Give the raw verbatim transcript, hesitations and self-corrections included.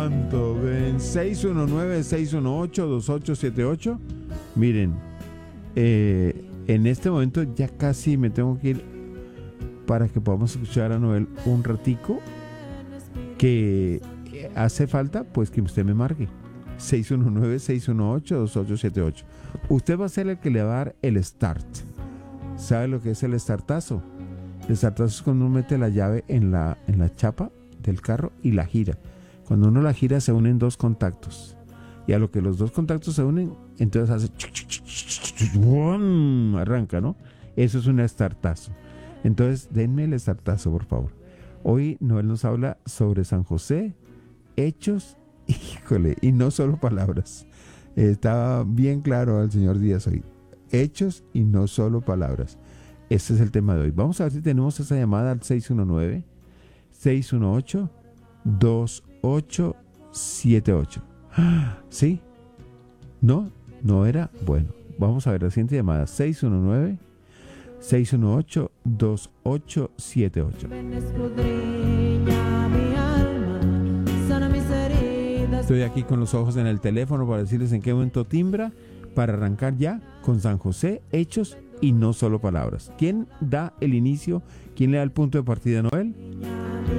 Santo, ven. seis uno nueve, seis uno ocho, dos ocho siete ocho. Miren, eh, en este momento ya casi me tengo que ir para que podamos escuchar a Noel un ratico, que hace falta pues que usted me marque seis uno nueve, seis uno ocho, dos ocho siete ocho. Usted va a ser el que le va a dar el start. ¿Sabe lo que es el startazo? El startazo es cuando uno mete la llave en la, en la chapa del carro y la gira. Cuando uno la gira se unen dos contactos, y a lo que los dos contactos se unen, entonces hace ¡bum! Arranca, ¿no? Eso es un startazo. Entonces denme el startazo, por favor. Hoy Noel nos habla sobre San José, hechos, híjole, y no solo palabras. Estaba bien claro el señor Díaz hoy. Hechos y no solo palabras. Este es el tema de hoy. Vamos a ver si tenemos esa llamada al seis uno nueve, seis uno ocho, dos ocho siete ocho. ¿Sí? ¿No? ¿No era? Bueno, vamos a ver la siguiente llamada. seis uno nueve, seis uno ocho, dos ocho siete ocho. Estoy aquí con los ojos en el teléfono para decirles en qué momento timbra para arrancar ya con San José, hechos y no solo palabras. ¿Quién da el inicio? ¿Quién le da el punto de partida, Noel?